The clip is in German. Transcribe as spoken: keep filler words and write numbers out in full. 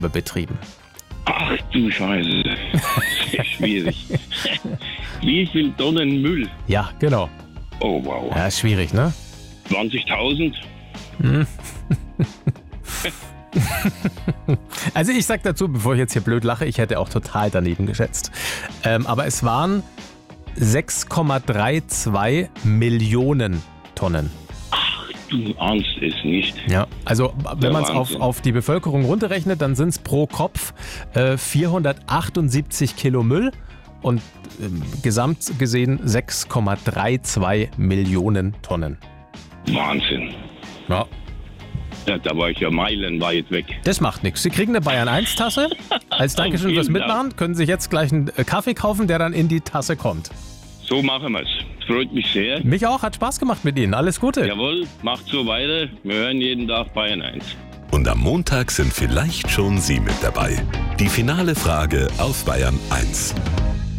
betrieben. Ach du Scheiße, sehr schwierig. Wie viel Tonnen Müll? Ja, genau. Oh wow. Ja, ist schwierig, ne? zwanzigtausend? Hm. Also ich sag dazu, bevor ich jetzt hier blöd lache, ich hätte auch total daneben geschätzt. Ähm, aber es waren sechs Komma zweiunddreißig Millionen Tonnen. Du ahnst es nicht. Ja, also wenn Ja, man es auf, Wahnsinn. auf die Bevölkerung runterrechnet, dann sind es pro Kopf äh, vierhundertachtundsiebzig Kilo Müll und ähm, gesamt gesehen sechs Komma zweiunddreißig Millionen Tonnen. Wahnsinn. Ja. Ja, da war ich ja meilenweit weg. Das macht nichts. Sie kriegen eine Bayern eins Tasse. Als Dankeschön fürs Vielen Dank. Mitmachen können Sie sich jetzt gleich einen äh, Kaffee kaufen, der dann in die Tasse kommt. So machen wir es. Freut mich sehr. Mich auch, hat Spaß gemacht mit Ihnen. Alles Gute. Jawohl, macht so weiter. Wir hören jeden Tag Bayern eins. Und am Montag sind vielleicht schon Sie mit dabei. Die finale Frage auf Bayern eins.